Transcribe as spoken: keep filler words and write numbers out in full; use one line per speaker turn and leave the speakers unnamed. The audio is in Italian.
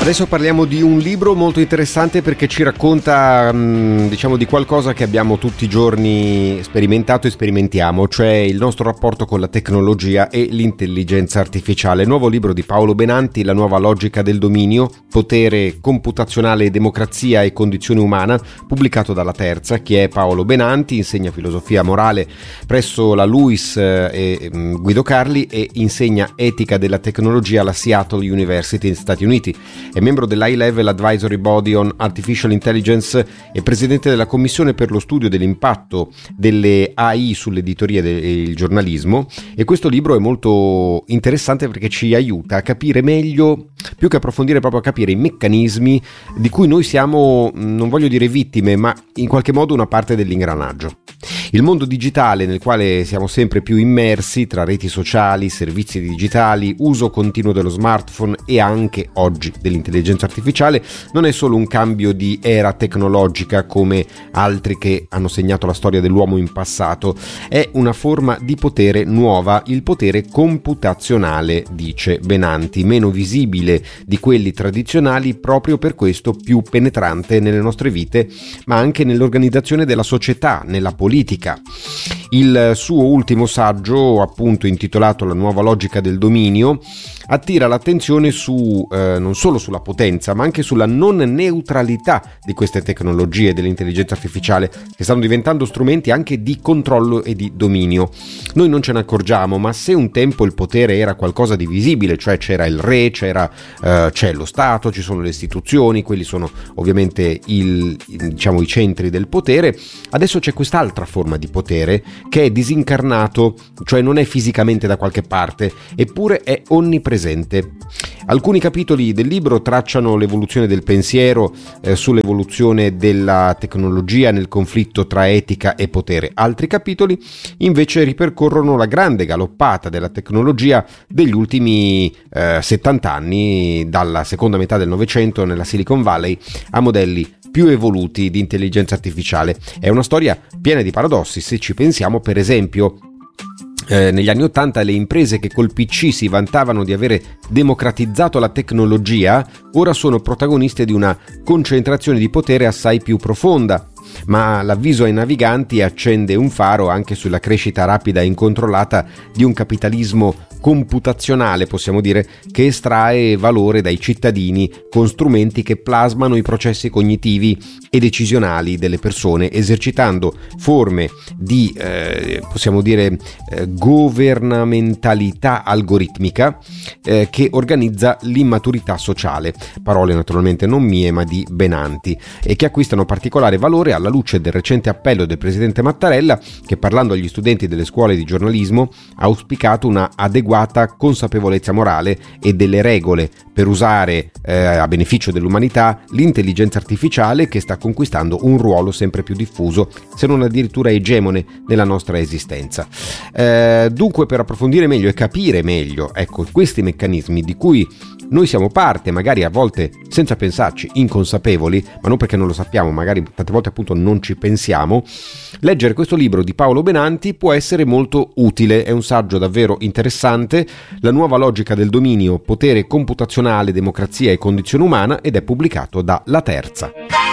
Adesso parliamo di un libro molto interessante perché ci racconta mh, diciamo di qualcosa che abbiamo tutti i giorni sperimentato e sperimentiamo, cioè il nostro rapporto con la tecnologia e l'intelligenza artificiale. Nuovo libro di Paolo Benanti, La nuova logica del dominio, potere computazionale, democrazia e condizione umana, pubblicato dalla Terza. Chi è Paolo Benanti? Insegna filosofia morale presso la LUISS e mh, Guido Carli e insegna etica della tecnologia alla Seattle University negli Stati Uniti. È membro dell'High Level Advisory Body on Artificial Intelligence e presidente della Commissione per lo studio dell'impatto delle A I sull'editoria e il giornalismo, e questo libro è molto interessante perché ci aiuta a capire meglio, più che approfondire, proprio a capire i meccanismi di cui noi siamo, non voglio dire vittime, ma in qualche modo una parte dell'ingranaggio. Il mondo digitale nel quale siamo sempre più immersi, tra reti sociali, servizi digitali, uso continuo dello smartphone e anche oggi dell'intelligenza artificiale, non è solo un cambio di era tecnologica come altri che hanno segnato la storia dell'uomo in passato, è una forma di potere nuova, il potere computazionale, dice Benanti, meno visibile di quelli tradizionali, proprio per questo più penetrante nelle nostre vite, ma anche nell'organizzazione della società, nella politica. Il suo ultimo saggio, appunto intitolato La nuova logica del dominio, attira l'attenzione su eh, non solo sulla potenza, ma anche sulla non neutralità di queste tecnologie dell'intelligenza artificiale, che stanno diventando strumenti anche di controllo e di dominio. Noi non ce ne accorgiamo, ma se un tempo il potere era qualcosa di visibile, cioè c'era il re, c'era eh, c'è lo Stato, ci sono le istituzioni, quelli sono ovviamente il, diciamo, i centri del potere, adesso c'è quest'altra forma di potere che è disincarnato, cioè non è fisicamente da qualche parte, eppure è onnipresente. Alcuni capitoli del libro tracciano l'evoluzione del pensiero eh, sull'evoluzione della tecnologia nel conflitto tra etica e potere. Altri capitoli invece ripercorrono la grande galoppata della tecnologia degli ultimi eh, settanta anni, dalla seconda metà del Novecento nella Silicon Valley a modelli più evoluti di intelligenza artificiale. È una storia piena di paradossi, se ci pensiamo. Per esempio, Eh, negli anni Ottanta le imprese che col P C si vantavano di avere democratizzato la tecnologia ora sono protagoniste di una concentrazione di potere assai più profonda. Ma l'avviso ai naviganti accende un faro anche sulla crescita rapida e incontrollata di un capitalismo computazionale, possiamo dire, che estrae valore dai cittadini con strumenti che plasmano i processi cognitivi e decisionali delle persone, esercitando forme di, eh, possiamo dire, eh, governamentalità algoritmica eh, che organizza l'immaturità sociale, parole naturalmente non mie ma di Benanti, e che acquistano particolare valore alla luce del recente appello del presidente Mattarella, che parlando agli studenti delle scuole di giornalismo ha auspicato una adeguata consapevolezza morale e delle regole per usare eh, a beneficio dell'umanità l'intelligenza artificiale, che sta conquistando un ruolo sempre più diffuso, se non addirittura egemone nella nostra esistenza. Eh, dunque, per approfondire meglio e capire meglio, ecco, questi meccanismi di cui noi siamo parte, magari a volte senza pensarci, inconsapevoli, ma non perché non lo sappiamo, magari tante volte appunto non ci pensiamo, leggere questo libro di Paolo Benanti può essere molto utile. È un saggio davvero interessante, La nuova logica del dominio, potere computazionale, democrazia e condizione umana, ed è pubblicato da La Terza.